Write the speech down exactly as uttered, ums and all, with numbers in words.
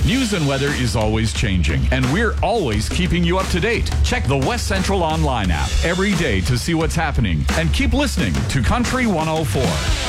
News and weather is always changing, and we're always keeping you up to date. Check the West Central Online app every day to see what's happening, and keep listening to Country one oh four.